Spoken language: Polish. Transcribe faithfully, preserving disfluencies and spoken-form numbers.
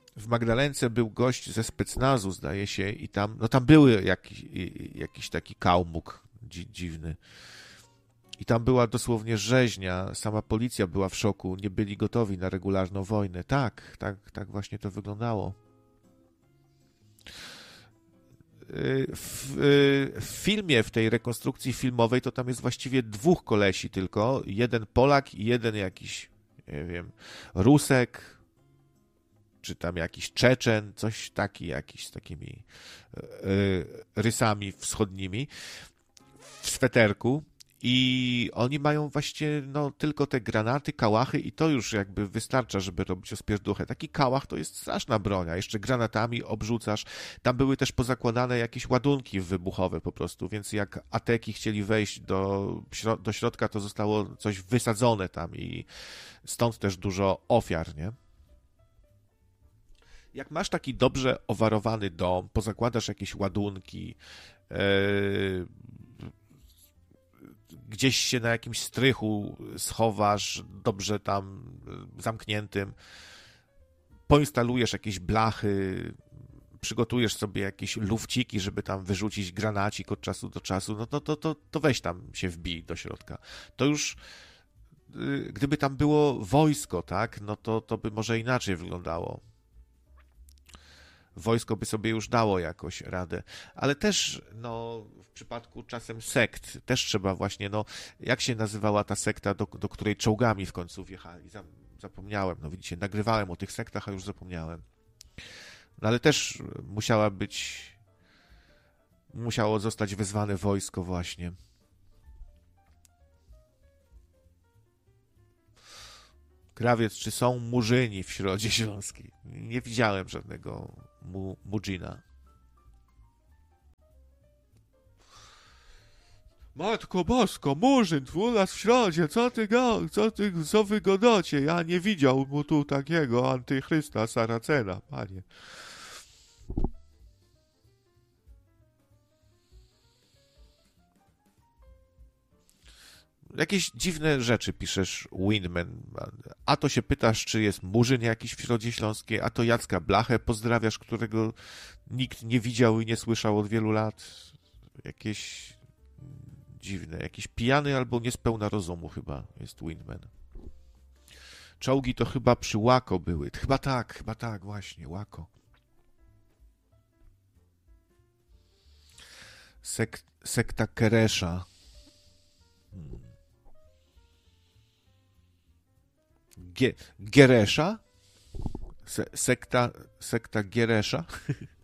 w Magdalence był gość ze specnazu, zdaje się, i tam, no tam były jakiś, jakiś taki kałmuk dzi, dziwny. I tam była dosłownie rzeźnia, sama policja była w szoku, nie byli gotowi na regularną wojnę. Tak, tak, tak właśnie to wyglądało. W, w filmie, w tej rekonstrukcji filmowej, to tam jest właściwie dwóch kolesi tylko. Jeden Polak i jeden jakiś, nie wiem, Rusek, czy tam jakiś Czeczen, coś taki, jakiś z takimi rysami wschodnimi w sweterku. I oni mają właśnie no, tylko te granaty, kałachy i to już jakby wystarcza, żeby robić rozpierduchę. Taki kałach to jest straszna broń, a jeszcze granatami obrzucasz. Tam były też pozakładane jakieś ładunki wybuchowe po prostu, więc jak ateki chcieli wejść do, do środka, to zostało coś wysadzone tam i stąd też dużo ofiar, nie? Jak masz taki dobrze owarowany dom, pozakładasz jakieś ładunki, yy, gdzieś się na jakimś strychu schowasz, dobrze tam zamkniętym, poinstalujesz jakieś blachy, przygotujesz sobie jakieś lufciki, żeby tam wyrzucić granacik od czasu do czasu, no to, to, to, to weź tam się wbij do środka. To już, gdyby tam było wojsko, tak, no to, to by może inaczej wyglądało. Wojsko by sobie już dało jakoś radę, ale też no, w przypadku czasem sekt też trzeba właśnie, no jak się nazywała ta sekta, do, do której czołgami w końcu wjechali? Zapomniałem, no widzicie, nagrywałem o tych sektach, a już zapomniałem. No ale też musiała być, musiało zostać wezwane wojsko właśnie. Krawiec, czy są murzyni w Środzie Śląskiej? Nie widziałem żadnego mu, murzyna. Matko Bosko, murzyn, u nas w Środzie, co ty go, co ty, co wy godocie? Ja nie widział mu tu takiego antychrysta Saracena, panie. Jakieś dziwne rzeczy piszesz, Windman. A to się pytasz, czy jest murzyn jakiś w Środzie Śląskiej, a to Jacka Blachę pozdrawiasz, którego nikt nie widział i nie słyszał od wielu lat. Jakieś dziwne, jakiś pijany albo niespełna rozumu chyba jest Windman. Czołgi to chyba przy Łako były. Chyba tak, chyba tak, właśnie, Łako. Sek sekta Keresza. Hmm. Gie Geresza? Se sekta, sekta Gieresza?